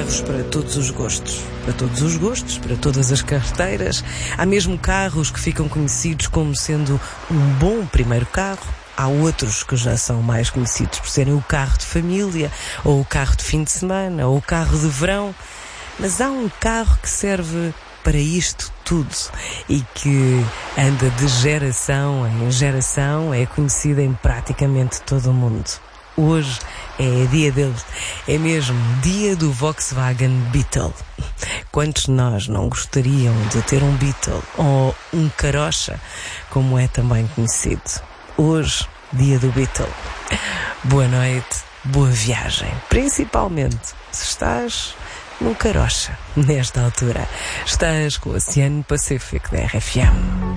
carros para todos os gostos. Para todos os gostos, para todas as carreteiras. Há mesmo carros que ficam conhecidos como sendo um bom primeiro carro. Há outros que já são mais conhecidos por serem o carro de família, ou o carro de fim de semana, ou o carro de verão. Mas há um carro que serve para isto tudo e que anda de geração em geração, é conhecido em praticamente todo o mundo. Hoje é dia dele, é mesmo dia do Volkswagen Beetle. Quantos de nós não gostariam de ter um Beetle ou um carocha, como é também conhecido? Hoje, dia do Beetle. Boa noite, boa viagem, principalmente se estás num carocha nesta altura. Estás com o Oceano Pacífico da RFM.